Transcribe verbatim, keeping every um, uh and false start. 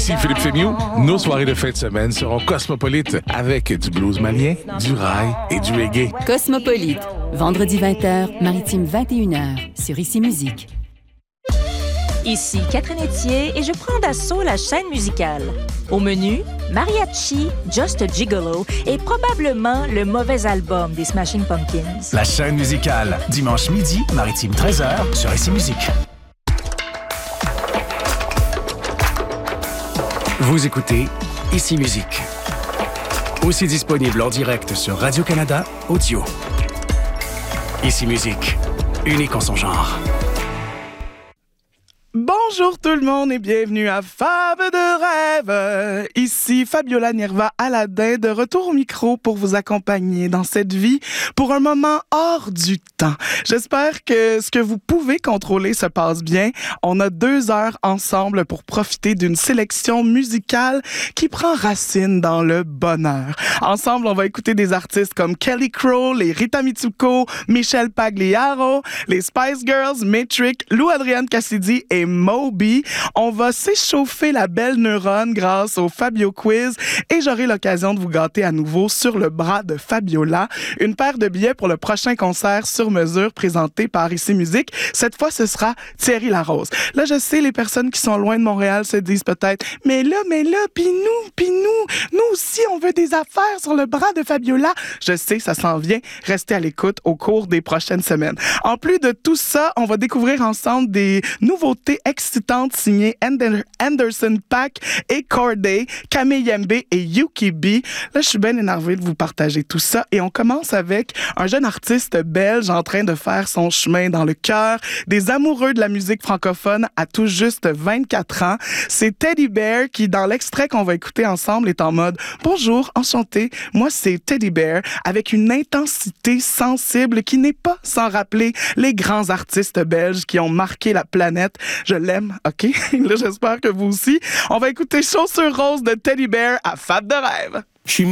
Ici Philippe Fémieux. Nos soirées de fin de semaine seront cosmopolites avec du blues malien, du rail et du reggae. Cosmopolite, vendredi vingt heures, maritime vingt et une heures, sur Ici Musique. Ici Catherine Etier et je prends d'assaut la chaîne musicale. Au menu, Mariachi, Just a Gigolo et probablement le mauvais album des Smashing Pumpkins. La chaîne musicale, dimanche midi, maritime treize heures, sur Ici Musique. Vous écoutez Ici Musique. Aussi disponible en direct sur Radio-Canada Audio. Ici Musique, unique en son genre. Bonjour tout le monde et bienvenue à Fab de rêve. Ici Fabiola Nirva Aladin de retour au micro pour vous accompagner dans cette vie pour un moment hors du temps. J'espère que ce que vous pouvez contrôler se passe bien. On a deux heures ensemble pour profiter d'une sélection musicale qui prend racine dans le bonheur. Ensemble, on va écouter des artistes comme Kelly Crow, les Rita Mitsuko, Michel Pagliaro, les Spice Girls, Metric, Lou Adrienne Cassidy et Moby. On va s'échauffer la belle neurone grâce au Fabio Quiz et j'aurai l'occasion de vous gâter à nouveau sur le bras de Fabiola. Une paire de billets pour le prochain concert sur mesure présenté par Ici Musique. Cette fois, ce sera Thierry Larose. Là, je sais, les personnes qui sont loin de Montréal se disent peut-être « Mais là, mais là, pis nous, pis nous, nous aussi, on veut des affaires sur le bras de Fabiola. » Je sais, ça s'en vient. Restez à l'écoute au cours des prochaines semaines. En plus de tout ça, on va découvrir ensemble des nouveautés excitantes signées Ander- Anderson .Paak et Corday, Camille Yembe et Yuki B. Là, je suis bien énervée de vous partager tout ça et on commence avec un jeune artiste belge en train de faire son chemin dans le cœur des amoureux de la musique francophone à tout juste vingt-quatre ans. C'est Teddy Bear qui, dans l'extrait qu'on va écouter ensemble, est en mode « Bonjour, enchanté, moi c'est Teddy Bear » avec une intensité sensible qui n'est pas sans rappeler les grands artistes belges qui ont marqué la planète. Je l'aime, OK? Là, j'espère que vous aussi. On va écouter Chaussures roses de Teddy Bear à Fab de rêve.